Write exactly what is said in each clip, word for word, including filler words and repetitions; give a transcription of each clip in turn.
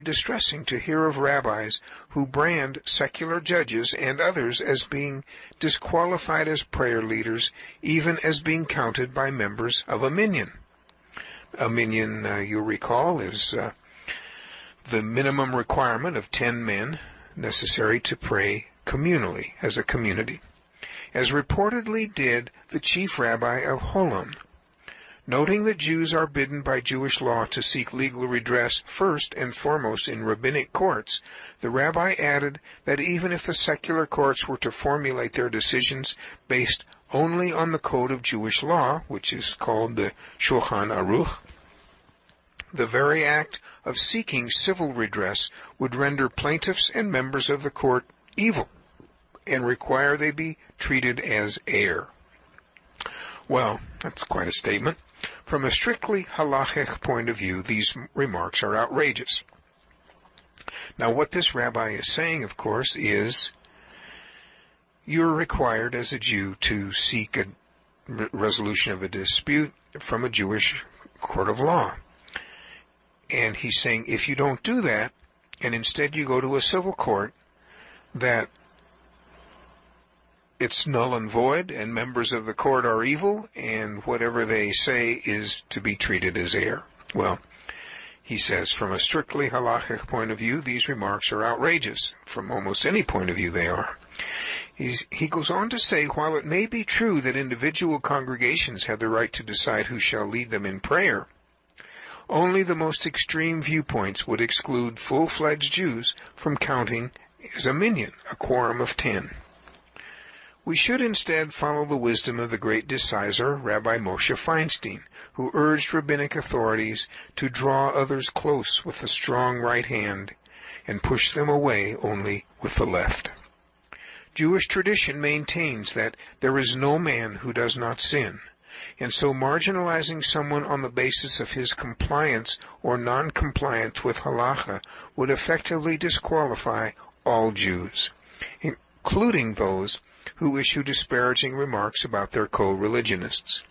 distressing to hear of rabbis who brand secular judges and others as being disqualified as prayer leaders, even as being counted by members of a minyan. A minyan, uh, you'll recall, is uh, the minimum requirement of ten men necessary to pray communally as a community, as reportedly did the chief rabbi of Holon. Noting that Jews are bidden by Jewish law to seek legal redress first and foremost in rabbinic courts, the rabbi added that even if the secular courts were to formulate their decisions based only on the code of Jewish law, which is called the Shulchan Aruch, the very act of seeking civil redress would render plaintiffs and members of the court evil and require they be treated as heir. Well, that's quite a statement. From a strictly halachic point of view, these remarks are outrageous. Now, what this rabbi is saying, of course, is you're required as a Jew to seek a re- resolution of a dispute from a Jewish court of law. And he's saying if you don't do that, and instead you go to a civil court, that it's null and void, and members of the court are evil, and whatever they say is to be treated as heir. Well, he says, from a strictly halachic point of view, these remarks are outrageous. From almost any point of view, they are. He's, he goes on to say, while it may be true that individual congregations have the right to decide who shall lead them in prayer, only the most extreme viewpoints would exclude full-fledged Jews from counting as a minyan, a quorum of ten. We should instead follow the wisdom of the great decisor, Rabbi Moshe Feinstein, who urged rabbinic authorities to draw others close with the strong right hand and push them away only with the left. Jewish tradition maintains that there is no man who does not sin, and so marginalizing someone on the basis of his compliance or non-compliance with halacha would effectively disqualify all Jews, including those who issue disparaging remarks about their co-religionists.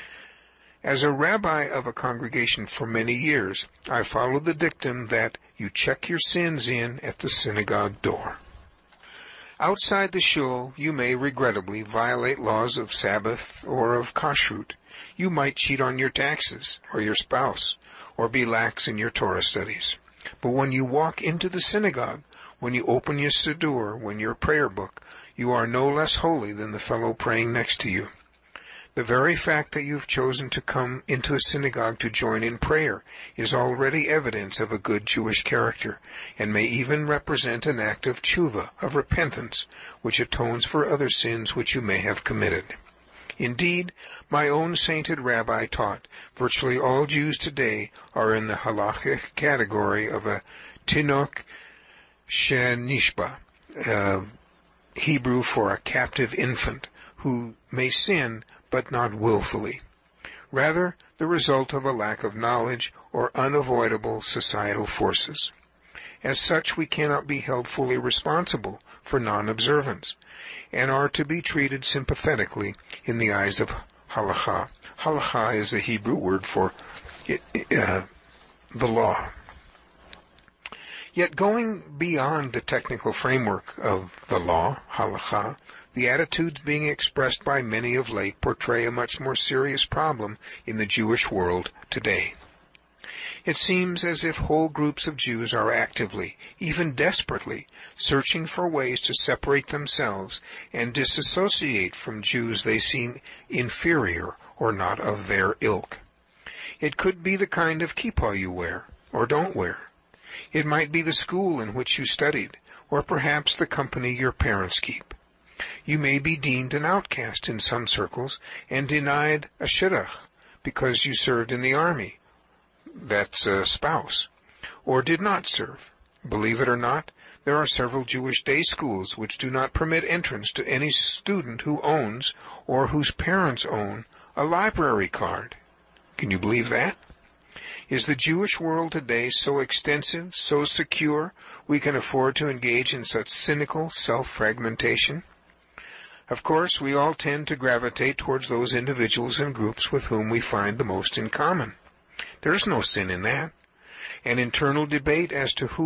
As a rabbi of a congregation for many years, I followed the dictum that you check your sins in at the synagogue door. Outside the shul, you may regrettably violate laws of Sabbath or of kashrut. You might cheat on your taxes or your spouse, or be lax in your Torah studies. But when you walk into the synagogue, when you open your siddur, when your prayer book, you are no less holy than the fellow praying next to you. The very fact that you've chosen to come into a synagogue to join in prayer is already evidence of a good Jewish character, and may even represent an act of tshuva, of repentance, which atones for other sins which you may have committed. Indeed, my own sainted rabbi taught virtually all Jews today are in the halachic category of a tinok shenishba, uh, Hebrew for a captive infant, who may sin but not willfully, rather the result of a lack of knowledge or unavoidable societal forces. As such, we cannot be held fully responsible for non-observance, and are to be treated sympathetically in the eyes of halakha. Halakha is the Hebrew word for uh, the law. Yet going beyond the technical framework of the law, halakha, the attitudes being expressed by many of late portray a much more serious problem in the Jewish world today. It seems as if whole groups of Jews are actively, even desperately, searching for ways to separate themselves and disassociate from Jews they seem inferior or not of their ilk. It could be the kind of kippah you wear, or don't wear. It might be the school in which you studied, or perhaps the company your parents keep. You may be deemed an outcast in some circles and denied a shidduch because you served in the army, that's a spouse, or did not serve. Believe it or not, there are several Jewish day schools which do not permit entrance to any student who owns, or whose parents own, a library card. Can you believe that? Is the Jewish world today so extensive, so secure, we can afford to engage in such cynical self-fragmentation? Of course, we all tend to gravitate towards those individuals and groups with whom we find the most in common. There is no sin in that. an internal debate as to who